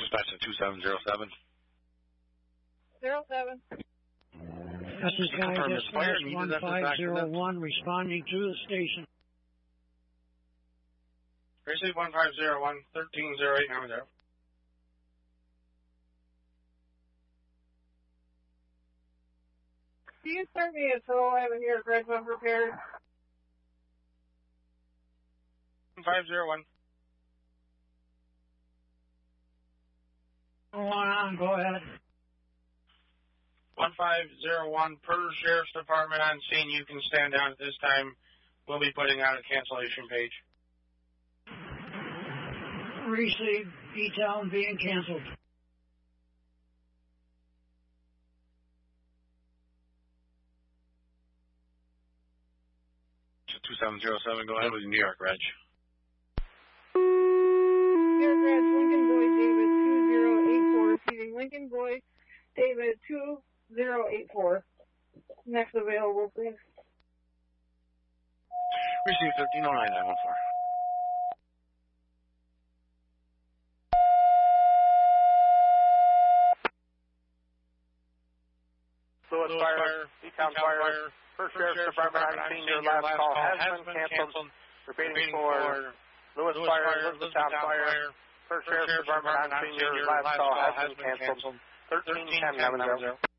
Dispatch to 2707. 07. This is Guy Dispatch 1501 responding to the station. Receive 1501, 130890. Can you start me a toll? I have a here at Red Bump Repair. 1501. Go ahead. 1501 per Sheriff's Department on scene. You can stand down at this time. We'll be putting out a cancellation page. Receive E-Town being canceled. To 2707, go ahead with New York, Reg. New York Reg, Lincoln Boy David 2084. Receiving Lincoln Boy David 2084. Next available, please. Receive 1309914. Lewis Fire, E-Town Fire, First Sheriff's Department on scene. Your last call has been canceled. Repeating for Lewis Fire, Elizabethtown Fire, First Sheriff's Department on scene. Your last call has been canceled. 131070.